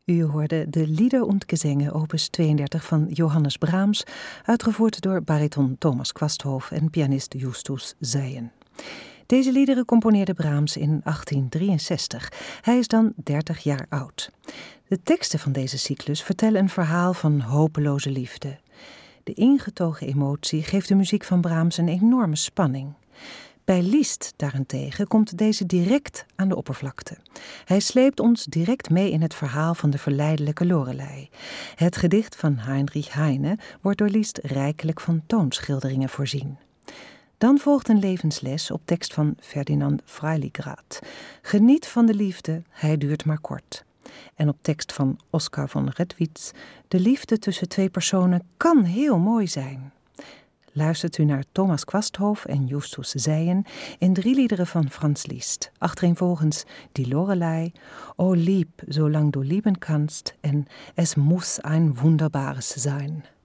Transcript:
U hoorde de Lieder und Gesänge opus 32 van Johannes Brahms, uitgevoerd door bariton Thomas Quasthoff en pianist Justus Zeyen. Deze liederen componeerde Brahms in 1863. Hij is dan 30 jaar oud. De teksten van deze cyclus vertellen een verhaal van hopeloze liefde. De ingetogen emotie geeft de muziek van Brahms een enorme spanning. Bij Liszt daarentegen komt deze direct aan de oppervlakte. Hij sleept ons direct mee in het verhaal van de verleidelijke Lorelei. Het gedicht van Heinrich Heine wordt door Liszt rijkelijk van toonschilderingen voorzien. Dan volgt een levensles op tekst van Ferdinand Freiligrath. Geniet van de liefde, hij duurt maar kort. En op tekst van Oskar von Redwitz: de liefde tussen twee personen kan heel mooi zijn. Luistert u naar Thomas Quasthoff en Justus Zeyen in 3 liederen van Franz Liszt. Achtereenvolgens Die Lorelei, O lieb, zolang du lieben kannst en Es muss ein wunderbares sein.